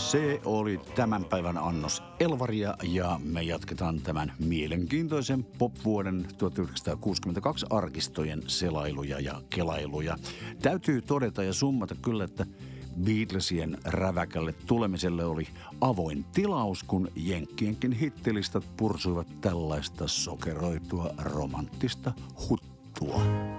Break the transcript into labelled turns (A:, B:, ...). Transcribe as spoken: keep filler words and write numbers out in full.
A: Se oli tämän päivän annos Elvaria ja me jatketaan tämän mielenkiintoisen pop-vuoden tuhatyhdeksänsataakuusikymmentäkaksi arkistojen selailuja ja kelailuja. Täytyy todeta ja summata kyllä, että Beatlesien räväkälle tulemiselle oli avoin tilaus, kun jenkkienkin hittilistat pursuivat tällaista sokeroitua romanttista huttua.